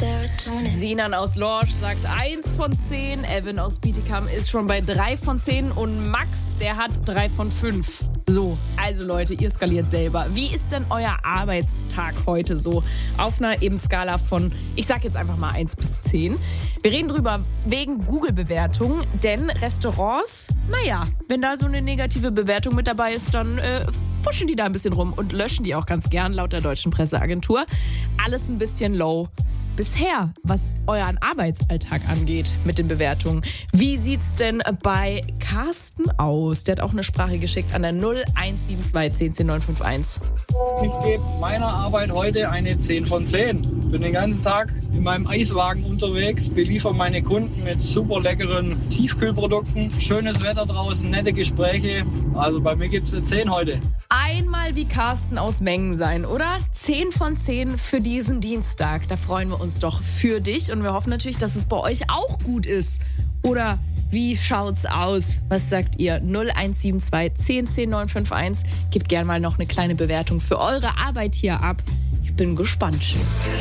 Sinan aus Lorsch sagt 1 von 10. Evan aus Bietigheim ist schon bei 3 von 10. Und Max, der hat 3 von 5. So, also Leute, ihr skaliert selber. Wie ist denn euer Arbeitstag heute so? Auf einer eben Skala von, ich sag jetzt einfach mal 1 bis 10. Wir reden drüber wegen Google-Bewertungen, denn Restaurants, naja, wenn da so eine negative Bewertung mit dabei ist, dann fuschen die da ein bisschen rum und löschen die auch ganz gern, laut der deutschen Presseagentur. Alles ein bisschen low. Bisher, was euren Arbeitsalltag angeht mit den Bewertungen. Wie sieht's denn bei Carsten aus? Der hat auch eine Sprache geschickt an der 0172 10 10 951. Ich gebe meiner Arbeit heute eine 10 von 10. Bin den ganzen Tag in meinem Eiswagen unterwegs, beliefere meine Kunden mit super leckeren Tiefkühlprodukten. Schönes Wetter draußen, nette Gespräche. Also bei mir gibt's eine 10 heute. Einmal wie Carsten aus Mengen sein, oder? 10 von 10 für diesen Dienstag. Da freuen wir uns doch für dich und wir hoffen natürlich, dass es bei euch auch gut ist. Oder wie schaut's aus? Was sagt ihr? 0172 10 10 951. Gebt gerne mal noch eine kleine Bewertung für eure Arbeit hier ab. Ich bin gespannt.